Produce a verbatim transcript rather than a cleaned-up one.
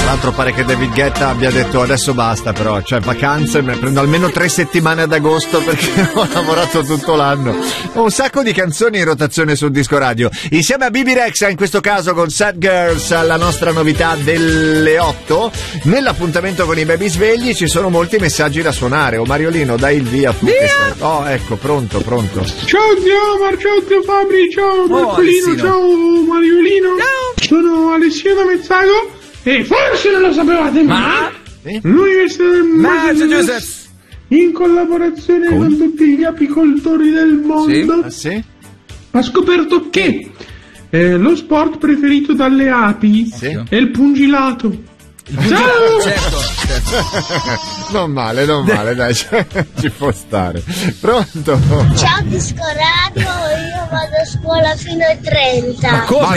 Tra l'altro pare che David Guetta abbia detto adesso basta, però, cioè vacanze, me prendo almeno tre settimane ad agosto perché ho lavorato tutto l'anno. Ho un sacco di canzoni in rotazione sul disco radio. Insieme a Bibi Rexha, in questo caso con Sad Girls, la nostra novità delle otto. Nell'appuntamento con i baby svegli ci sono molti messaggi da suonare. O Mariolino, dai il via. Tu che sei... Oh, ecco, pronto, pronto. Ciao zio Mar, ciao zio Fabri, ciao Marcolino, oh, ciao Mariolino. Ciao. Sono Alessio da Mezzago e forse non lo sapevate, ma, ma... Eh? l'Università del Massachusetts, in collaborazione con? con tutti gli apicoltori del mondo, sì? Ah, sì? ha scoperto che eh, lo sport preferito dalle api sì? è il pungilato. Ciao! Certo, certo. Non male, non male, dai, ci può stare. Pronto? Ciao Disco Radio, io vado a scuola fino ai trenta. Ma come?